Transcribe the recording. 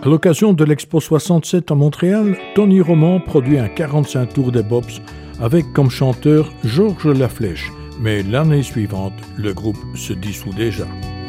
À l'occasion de l'Expo 67 à Montréal, Tony Roman produit un 45 tours des Bobs avec comme chanteur Georges Laflèche. Mais l'année suivante, le groupe se dissout déjà.